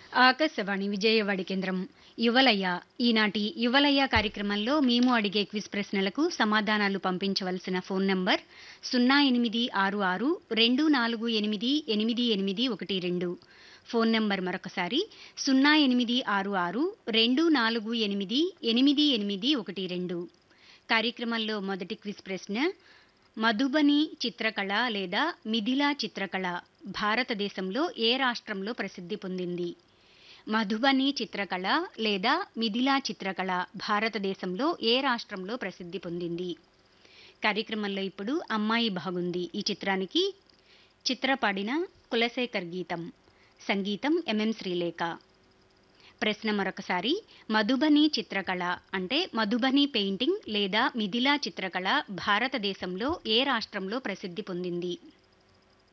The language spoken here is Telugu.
ఆకాశవాణి విజయవాడ కేంద్రం. యువలయ ఈనాటి యువలయ కార్యక్రమంలో మేము అడిగే క్విజ్ ప్రశ్నలకు సమాధానాలు పంపించవలసిన ఫోన్ నంబర్ 0866248812. ఫోన్ నంబర్ మరొకసారి 0866248812. కార్యక్రమంలో మొదటి క్విజ్ ప్రశ్న: మధుబని చిత్రకళ లేదా మిథిలా చిత్రకళ భారతదేశంలో ఏ రాష్ట్రంలో ప్రసిద్ధి పొందింది? మధుబని చిత్రకళ లేదా మిథిలా చిత్రకళ భారతదేశంలో ఏ రాష్ట్రంలో ప్రసిద్ధి పొందింది? కార్యక్రమంలో ఇప్పుడు అమ్మాయి బాగుంది ఈ చిత్రానికి చిత్ర పాడిన కులశేఖర్ గీతం, సంగీతం ఎంఎం శ్రీలేఖ. ప్రశ్న మరొకసారి: మధుబని చిత్రకళ అంటే మధుబని పెయింటింగ్ లేదా మిథిలా చిత్రకళ భారతదేశంలో ఏ రాష్ట్రంలో ప్రసిద్ధి పొందింది?